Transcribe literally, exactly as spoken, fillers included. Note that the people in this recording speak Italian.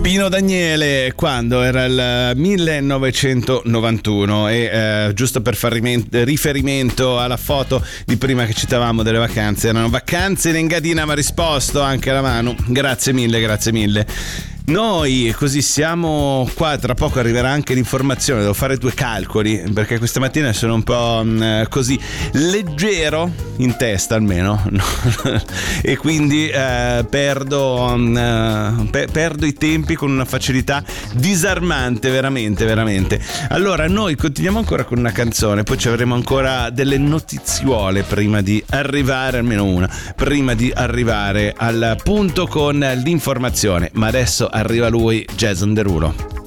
Pino Daniele, quando era il millenovecentonovantuno, e eh, giusto per far riferimento alla foto di prima che citavamo delle vacanze, erano vacanze in Engadina, ma risposto anche alla mano. Grazie mille, grazie mille. Noi così siamo qua, tra poco arriverà anche l'informazione, devo fare due calcoli perché questa mattina sono un po' mh, così leggero in testa almeno no? E quindi eh, perdo, mh, pe- perdo i tempi con una facilità disarmante, veramente veramente. Allora noi continuiamo ancora con una canzone, poi ci avremo ancora delle notiziole prima di arrivare, almeno una, prima di arrivare al punto con l'informazione, ma adesso arriva lui, Jason Derulo.